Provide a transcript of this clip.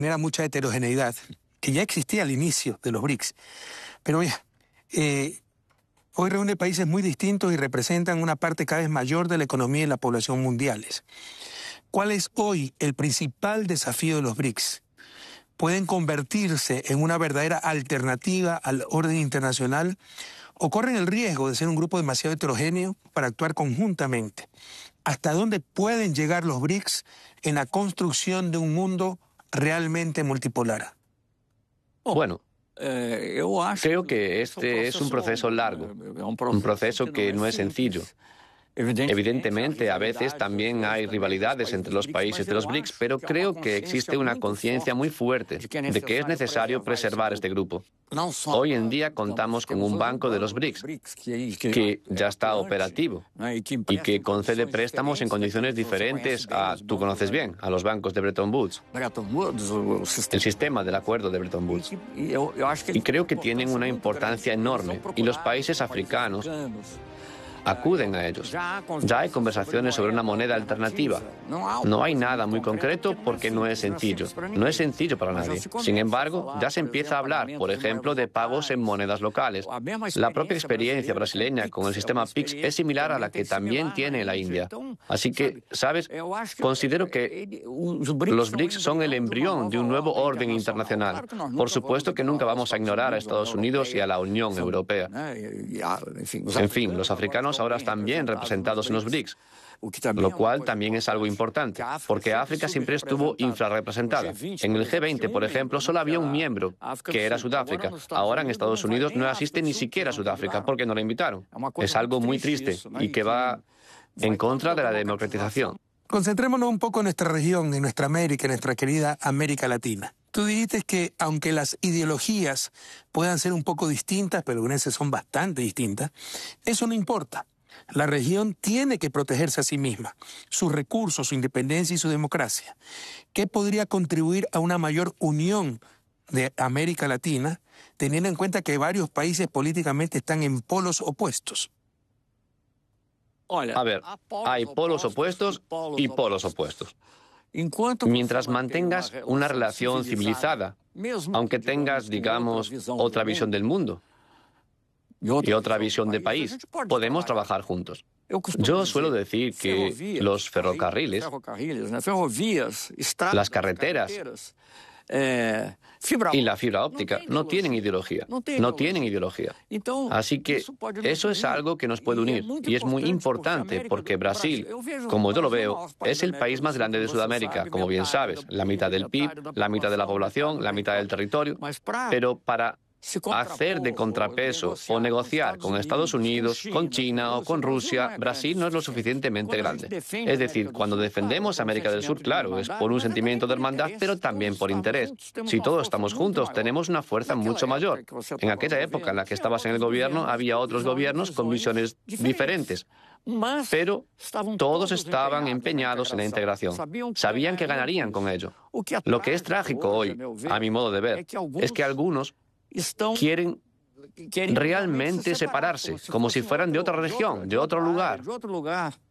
genera mucha heterogeneidad, que ya existía al inicio de los BRICS. Pero hoy reúne países muy distintos y representan una parte cada vez mayor de la economía y la población mundiales. ¿Cuál es hoy el principal desafío de los BRICS? ¿Pueden convertirse en una verdadera alternativa al orden internacional o corren el riesgo de ser un grupo demasiado heterogéneo para actuar conjuntamente? ¿Hasta dónde pueden llegar los BRICS en la construcción de un mundo realmente multipolar? Bueno, creo que este es un proceso largo, un proceso que no es sencillo. Evidentemente, a veces también hay rivalidades entre los países de los BRICS, pero creo que existe una conciencia muy fuerte de que es necesario preservar este grupo. Hoy en día contamos con un banco de los BRICS que ya está operativo y que concede préstamos en condiciones diferentes tú conoces bien, a los bancos de Bretton Woods, el sistema del acuerdo de Bretton Woods. Y creo que tienen una importancia enorme y los países africanos acuden a ellos. Ya hay conversaciones sobre una moneda alternativa. No hay nada muy concreto porque no es sencillo. No es sencillo para nadie. Sin embargo, ya se empieza a hablar, por ejemplo, de pagos en monedas locales. La propia experiencia brasileña con el sistema PIX es similar a la que también tiene la India. Así que, ¿sabes? Considero que los BRICS son el embrión de un nuevo orden internacional. Por supuesto que nunca vamos a ignorar a Estados Unidos y a la Unión Europea. En fin, los africanos ahora están bien representados en los BRICS, lo cual también es algo importante, porque África siempre estuvo infrarrepresentada. En el G20, por ejemplo, solo había un miembro, que era Sudáfrica. Ahora en Estados Unidos no asiste ni siquiera Sudáfrica, porque no la invitaron. Es algo muy triste y que va en contra de la democratización. Concentrémonos un poco en nuestra región, en nuestra América, en nuestra querida América Latina. Tú dijiste que aunque las ideologías puedan ser un poco distintas, pero algunas son bastante distintas, eso no importa. La región tiene que protegerse a sí misma, sus recursos, su independencia y su democracia. ¿Qué podría contribuir a una mayor unión de América Latina, teniendo en cuenta que varios países políticamente están en polos opuestos? A ver, hay polos opuestos y polos opuestos. Mientras mantengas una relación civilizada, aunque tengas, digamos, otra visión del mundo y otra visión de país, podemos trabajar juntos. Yo suelo decir que los ferrocarriles, las carreteras y la fibra óptica no tienen ideología. No tienen ideología. Así que eso es algo que nos puede unir y es muy importante porque Brasil, como yo lo veo, es el país más grande de Sudamérica, como bien sabes, la mitad del PIB, la mitad de la población, la mitad del territorio, pero para hacer de contrapeso o negociar con Estados Unidos, con China o con Rusia, Brasil no es lo suficientemente grande. Es decir, cuando defendemos América del Sur, claro, es por un sentimiento de hermandad, pero también por interés. Si todos estamos juntos, tenemos una fuerza mucho mayor. En aquella época en la que estabas en el gobierno, había otros gobiernos con visiones diferentes. Pero todos estaban empeñados en la integración. Sabían que ganarían con ello. Lo que es trágico hoy, a mi modo de ver, es que algunos quieren realmente separarse, como si fueran de otra región, de otro lugar.